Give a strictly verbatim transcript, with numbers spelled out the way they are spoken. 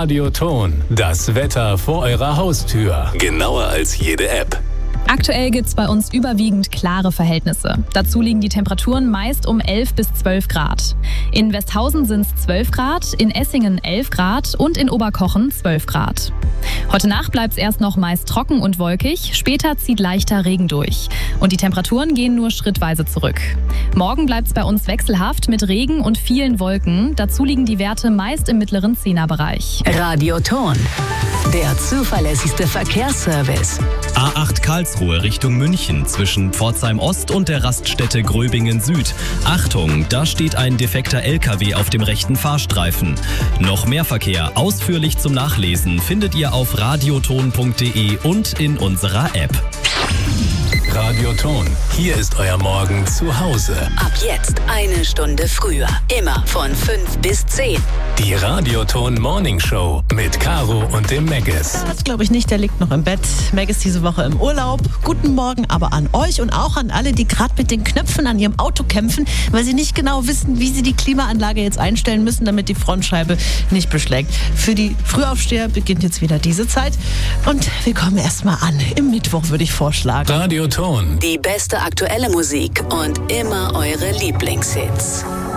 Radioton. Das Wetter vor eurer Haustür. Genauer als jede App. Aktuell gibt es bei uns überwiegend klare Verhältnisse. Dazu liegen die Temperaturen meist um elf bis zwölf Grad. In Westhausen sind es zwölf Grad, in Essingen elf Grad und in Oberkochen zwölf Grad. Heute Nacht bleibt es erst noch meist trocken und wolkig, später zieht leichter Regen durch. Und die Temperaturen gehen nur schrittweise zurück. Morgen bleibt es bei uns wechselhaft mit Regen und vielen Wolken. Dazu liegen die Werte meist im mittleren Zehnerbereich. Radioton, der zuverlässigste Verkehrsservice. A acht Karlsruhe Richtung München zwischen Pforzheim Ost und der Raststätte Gröbingen Süd. Achtung, da steht ein defekter L K W auf dem rechten Fahrstreifen. Noch mehr Verkehr ausführlich zum Nachlesen findet ihr auf radioton punkt de und in unserer App. Radioton, hier ist euer Morgen zu Hause. Ab jetzt eine Stunde früher. Immer von fünf bis zehn. Die Radioton Morning Show mit Caro und dem Meggis. Das glaube ich nicht, der liegt noch im Bett. Meggis diese Woche im Urlaub. Guten Morgen aber an euch und auch an alle, die gerade mit den Knöpfen an ihrem Auto kämpfen, weil sie nicht genau wissen, wie sie die Klimaanlage jetzt einstellen müssen, damit die Frontscheibe nicht beschlägt. Für die Frühaufsteher beginnt jetzt wieder diese Zeit. Und wir kommen erstmal an. Im Mittwoch würde ich vorschlagen. Radioton. Die beste aktuelle Musik und immer eure Lieblingshits.